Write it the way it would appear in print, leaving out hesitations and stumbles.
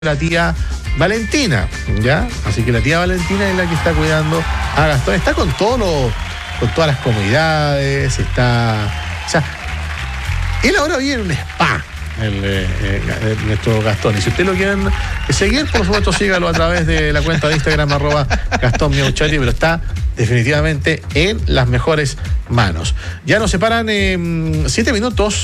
la tía Valentina, ¿ya? Así que la tía Valentina es la que está cuidando a Gastón. Está con todas las comodidades, o sea, él ahora vive en un spa, nuestro Gastón. Y si ustedes lo quieren seguir, por supuesto, sígalo a través de la cuenta de Instagram, @GastónMiauchati, pero está definitivamente en las mejores manos. Ya nos separan 7 minutos.